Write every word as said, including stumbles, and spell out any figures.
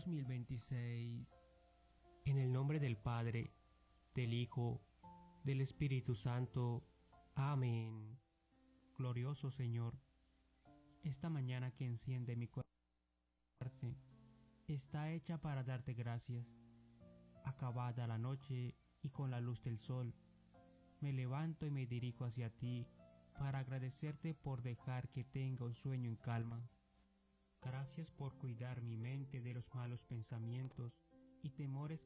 dos mil veintiséis. En el nombre del Padre, del Hijo, del Espíritu Santo. Amén. Glorioso Señor, esta mañana que enciende mi corazón está hecha para darte gracias. Acabada la noche y con la luz del sol, me levanto y me dirijo hacia ti para agradecerte por dejar que tenga un sueño en calma. Gracias por cuidar mi mente de los malos pensamientos y temores